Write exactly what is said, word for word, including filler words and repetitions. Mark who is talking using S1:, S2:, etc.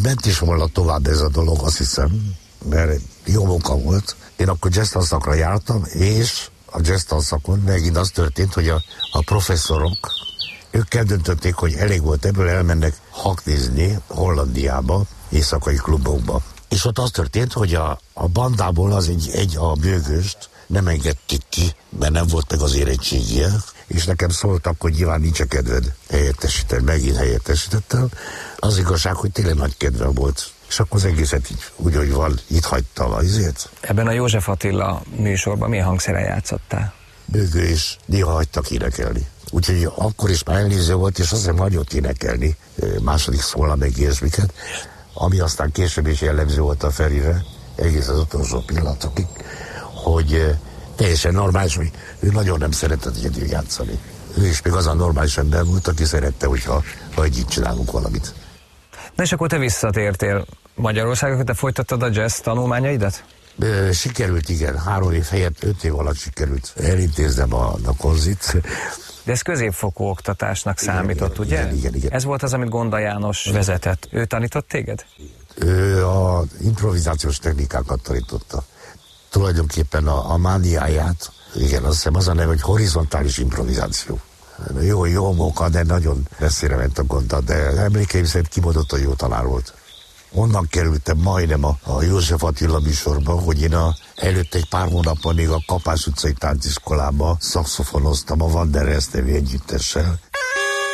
S1: ment is volna tovább ez a dolog, azt hiszem, mert jó munka volt. Én akkor jazz tanszakra jártam, és a jazz tanszakon megint az történt, hogy a, a professzorok, ők eldöntötték, hogy elég volt ebből, elmennek haknizni Hollandiába, éjszakai klubokba. És ott az történt, hogy a, a bandából az egy, egy a bőgőst nem engedték ki, mert nem volt meg az érettségie, és nekem szóltak, hogy nyilván nincs a kedved helyettesíteni, megint helyettesítettem. Az igazság, hogy tényleg nagy kedvem volt. És akkor az egészet így, úgy, hogy van, itt hagytam azért.
S2: Ebben a József Attila műsorban milyen hangszeren játszottál?
S1: Bőgő és néha hagytak énekelni. Úgyhogy akkor is már elnéző volt, és azért hagyott énekelni második szóla meg ilyesmiket, ami aztán később is jellemző volt a Ferire, egész az utolsó pillanatokig, hogy teljesen normális, hogy ő nagyon nem szeretett egyedül játszani. Ő is még az a normális ember volt, aki szerette, hogyha vagy így csinálunk valamit.
S2: Na és akkor te visszatértél Magyarországra, te folytattad a jazz tanulmányaidat?
S1: Ö, sikerült, igen. Három év helyett öt év alatt sikerült elintéznem a, a konzit.
S2: De ez középfokú oktatásnak igen, számított,
S1: igen,
S2: ugye?
S1: Igen, igen, igen.
S2: Ez volt az, amit Gonda János vezetett. Ő tanított téged?
S1: Ő a improvizációs technikákat tanította. Tulajdonképpen a, a mániáját, igen, azt hiszem az a neve, hogy horizontális improvizáció. Jó, jó móka, de nagyon messzire ment a Gonda, de emlékeim szerint kimondottan jó tanár volt. Onnan kerültem majdnem a, a József Attila műsorba, hogy én a, előtt egy pár hónappal még a Kapás utcai tánciskolában szaxofonoztam a Wanderers nevű együttessel.